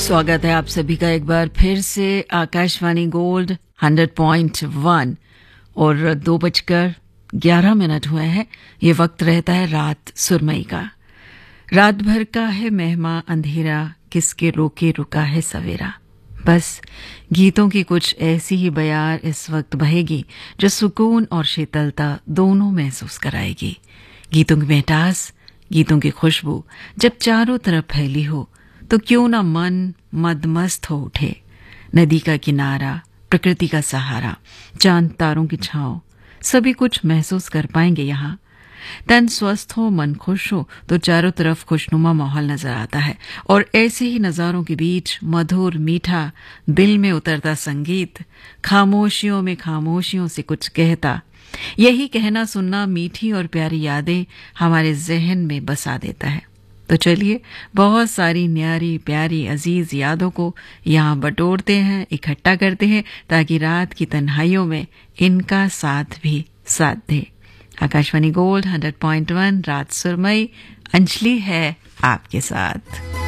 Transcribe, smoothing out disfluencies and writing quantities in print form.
स्वागत है आप सभी का एक बार फिर से आकाशवाणी गोल्ड 100.1 और 2:11 हुए हैं। ये वक्त रहता है रात सुरमई का। रात भर का है मेहमा अंधेरा, किसके रोके रुका है सवेरा। बस गीतों की कुछ ऐसी ही बयार इस वक्त बहेगी जो सुकून और शीतलता दोनों महसूस कराएगी। गीतों की मिठास, गीतों की खुशबू जब चारों तरफ फैली हो तो क्यों ना मन मदमस्त हो उठे। नदी का किनारा, प्रकृति का सहारा, चांद तारों की छांव, सभी कुछ महसूस कर पाएंगे यहाँ। तन स्वस्थ हो, मन खुश हो तो चारों तरफ खुशनुमा माहौल नजर आता है। और ऐसे ही नजारों के बीच मधुर मीठा दिल में उतरता संगीत, खामोशियों में खामोशियों से कुछ कहता, यही कहना सुनना मीठी और प्यारी यादें हमारे जहन में बसा देता है। तो चलिए बहुत सारी न्यारी प्यारी अजीज यादों को यहाँ बटोरते हैं, इकट्ठा करते हैं ताकि रात की तन्हाइयों में इनका साथ भी साथ दे। आकाशवाणी गोल्ड 100.1 रात सुरमई, अंजलि है आपके साथ।